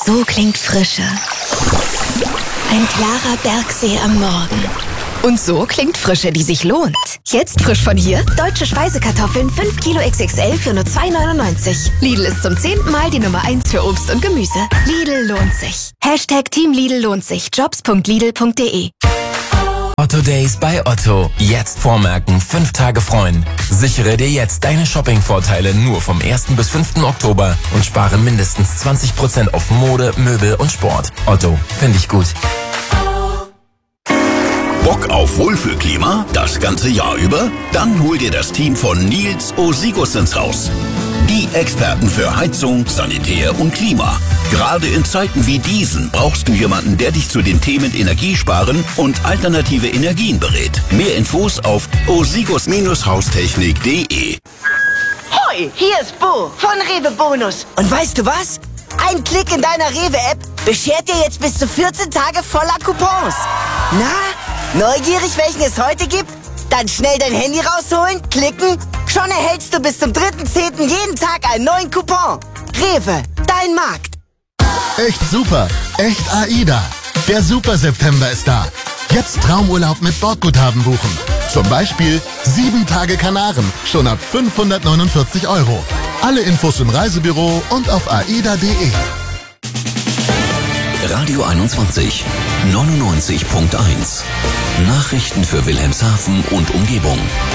So klingt Frische. Ein klarer Bergsee am Morgen. Und so klingt Frische, die sich lohnt. Jetzt frisch von hier. Deutsche Speisekartoffeln 5 Kilo XXL für nur 2,99. Lidl ist zum 10. Mal die Nummer 1 für Obst und Gemüse. Lidl lohnt sich. #Team Lidl lohnt sich. Jobs.lidl.de. Otto Days bei Otto. Jetzt vormerken, 5 Tage freuen. Sichere dir jetzt deine Shopping-Vorteile nur vom 1. bis 5. Oktober und spare mindestens 20% auf Mode, Möbel und Sport. Otto, finde ich gut. Bock auf Wohlfühlklima das ganze Jahr über? Dann hol dir das Team von Nils Osigus ins Haus. Die Experten für Heizung, Sanitär und Klima. Gerade in Zeiten wie diesen brauchst du jemanden, der dich zu den Themen Energiesparen und alternative Energien berät. Mehr Infos auf osigus-haustechnik.de. Hoi, hier ist Bo von Rewe Bonus. Und weißt du was? Ein Klick in deiner Rewe-App beschert dir jetzt bis zu 14 Tage voller Coupons. Na, neugierig, welchen es heute gibt? Dann schnell dein Handy rausholen, klicken. Schon erhältst du bis zum 3.10. jeden Tag einen neuen Coupon. Rewe, dein Markt. Echt super, echt AIDA. Der Super September ist da. Jetzt Traumurlaub mit Bordguthaben buchen. Zum Beispiel 7 Tage Kanaren, schon ab 549 €. Alle Infos im Reisebüro und auf aida.de. Radio 21 99.1. Nachrichten für Wilhelmshaven und Umgebung.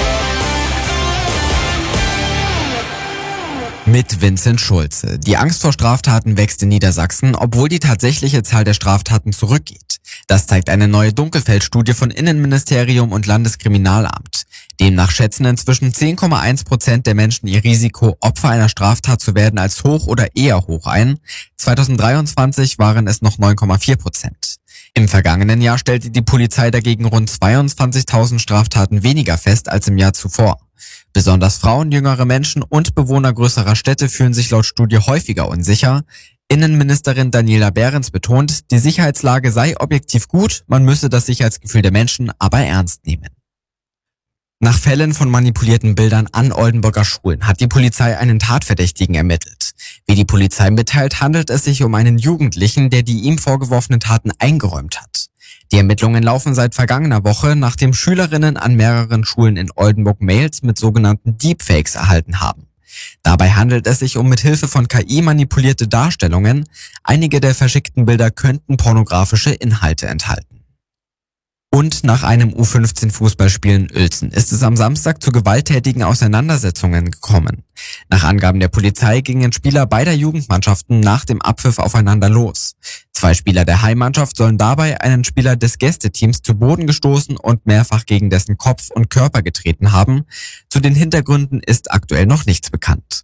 Mit Vincent Schulze. Die Angst vor Straftaten wächst in Niedersachsen, obwohl die tatsächliche Zahl der Straftaten zurückgeht. Das zeigt eine neue Dunkelfeldstudie von Innenministerium und Landeskriminalamt. Demnach schätzen inzwischen 10,1% der Menschen ihr Risiko, Opfer einer Straftat zu werden, als hoch oder eher hoch ein. 2023 waren es noch 9,4%. Im vergangenen Jahr stellte die Polizei dagegen rund 22.000 Straftaten weniger fest als im Jahr zuvor. Besonders Frauen, jüngere Menschen und Bewohner größerer Städte fühlen sich laut Studie häufiger unsicher. Innenministerin Daniela Behrens betont, die Sicherheitslage sei objektiv gut, man müsse das Sicherheitsgefühl der Menschen aber ernst nehmen. Nach Fällen von manipulierten Bildern an Oldenburger Schulen hat die Polizei einen Tatverdächtigen ermittelt. Wie die Polizei mitteilt, handelt es sich um einen Jugendlichen, der die ihm vorgeworfenen Taten eingeräumt hat. Die Ermittlungen laufen seit vergangener Woche, nachdem Schülerinnen an mehreren Schulen in Oldenburg Mails mit sogenannten Deepfakes erhalten haben. Dabei handelt es sich um mit Hilfe von KI manipulierte Darstellungen. Einige der verschickten Bilder könnten pornografische Inhalte enthalten. Und nach einem U15-Fußballspiel in Uelzen ist es am Samstag zu gewalttätigen Auseinandersetzungen gekommen. Nach Angaben der Polizei gingen Spieler beider Jugendmannschaften nach dem Abpfiff aufeinander los. 2 Spieler der Heimmannschaft sollen dabei einen Spieler des Gästeteams zu Boden gestoßen und mehrfach gegen dessen Kopf und Körper getreten haben. Zu den Hintergründen ist aktuell noch nichts bekannt.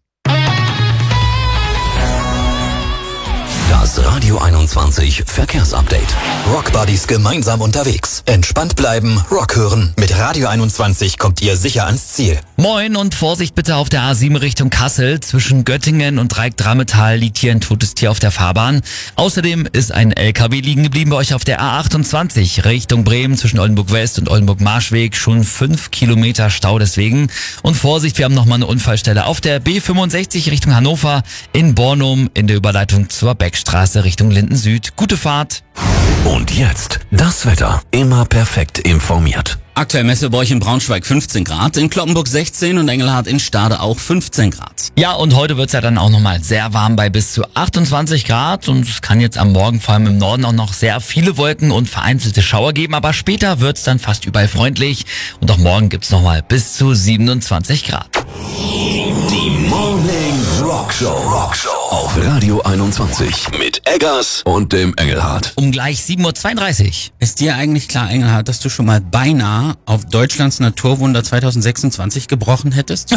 Das Radio 21 Verkehrsupdate. Rock Buddies gemeinsam unterwegs. Entspannt bleiben, Rock hören. Mit Radio 21 kommt ihr sicher ans Ziel. Moin und Vorsicht bitte auf der A7 Richtung Kassel. Zwischen Göttingen und Dreieck-Drammetal liegt hier ein totes Tier auf der Fahrbahn. Außerdem ist ein LKW liegen geblieben bei euch auf der A28 Richtung Bremen zwischen Oldenburg West und Oldenburg Marschweg. Schon 5 Kilometer Stau deswegen. Und Vorsicht, wir haben nochmal eine Unfallstelle auf der B65 Richtung Hannover in Bornum in der Überleitung zur Beckstraße Richtung Linden Süd. Gute Fahrt. Und jetzt das Wetter. Immer perfekt informiert. Aktuell Messe bei euch in Braunschweig 15 Grad, in Cloppenburg 16 und Engelhardt in Stade auch 15 Grad. Ja, und heute wird's ja dann auch nochmal sehr warm bei bis zu 28 Grad und es kann jetzt am Morgen vor allem im Norden auch noch sehr viele Wolken und vereinzelte Schauer geben, aber später wird's dann fast überall freundlich und auch morgen gibt's nochmal bis zu 27 Grad. Die Morning Rock Show auf Radio 21 mit Eggers und dem Engelhardt. Um gleich 7.32 Uhr. Ist dir eigentlich klar, Engelhardt, dass du schon mal beinahe auf Deutschlands Naturwunder 2026 gebrochen hättest?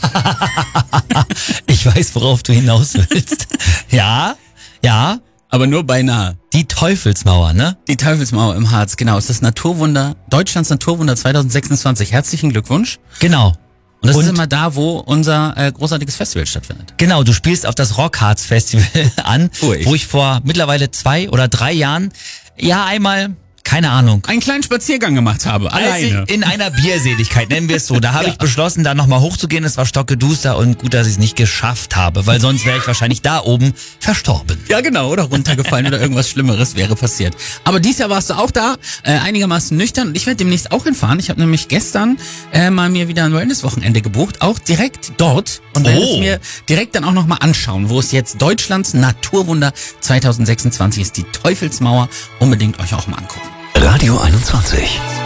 Ich weiß, worauf du hinaus willst. Ja. Aber nur beinahe. Die Teufelsmauer, ne? Die Teufelsmauer im Harz, genau. Ist das Naturwunder, Deutschlands Naturwunder 2026. Herzlichen Glückwunsch. Genau. Und das ist immer da, wo unser großartiges Festival stattfindet. Genau, du spielst auf das Rockharz Festival an, wo ich vor mittlerweile 2 oder 3 Jahren einmal keine Ahnung. Einen kleinen Spaziergang gemacht habe, alleine. In einer Bierseligkeit, nennen wir es so. Da habe ich beschlossen, da nochmal hochzugehen. Es war stockeduster und gut, dass ich es nicht geschafft habe, weil sonst wäre ich wahrscheinlich da oben verstorben. Ja, genau, oder runtergefallen oder irgendwas Schlimmeres wäre passiert. Aber dieses Jahr warst du auch da, einigermaßen nüchtern und ich werde demnächst auch hinfahren. Ich habe nämlich gestern mal mir wieder ein Wellness-Wochenende gebucht, auch direkt dort und werde es mir direkt dann auch nochmal anschauen, wo es jetzt Deutschlands Naturwunder 2026 ist, die Teufelsmauer. Unbedingt euch auch mal angucken. Radio 21.